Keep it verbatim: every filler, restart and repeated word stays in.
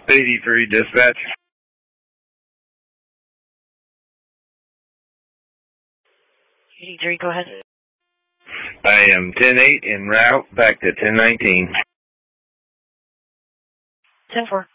eighty-three dispatch. eighty-three, go ahead. I am ten eight en route back to ten nineteen. ten four.